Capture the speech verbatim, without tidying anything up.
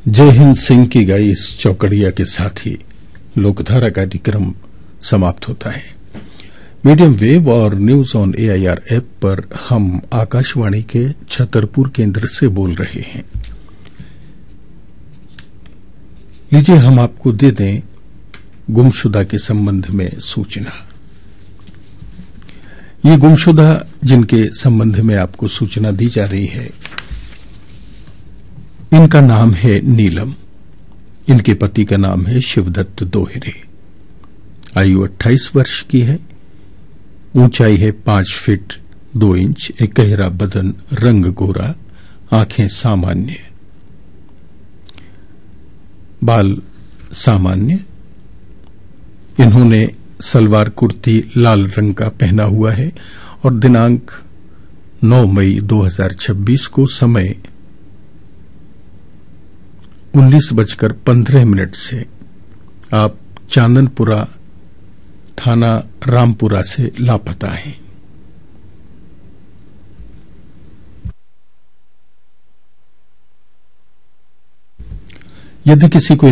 जय हिंद सिंह की गाई इस चौकड़िया के साथ ही लोकधारा कार्यक्रम समाप्त होता है। मीडियम वेव और न्यूज ऑन एआईआर ऐप पर हम आकाशवाणी के छतरपुर केंद्र से बोल रहे हैं। लीजिए हम आपको दे दें गुमशुदा के संबंध में सूचना। ये गुमशुदा जिनके संबंध में आपको सूचना दी जा रही है, इनका नाम है नीलम। इनके पति का नाम है शिवदत्त दोहरे। आयु अट्ठाईस वर्ष की है। ऊंचाई है पांच फीट दो इंच, एक गहरा बदन, रंग गोरा, आंखें सामान्य, बाल सामान्य। इन्होंने सलवार कुर्ती लाल रंग का पहना हुआ है और दिनांक नौ मई दो हज़ार छब्बीस को समय उन्नीस बजकर पंद्रह मिनट से आप चांदनपुरा थाना रामपुरा से लापता हैं। यदि किसी को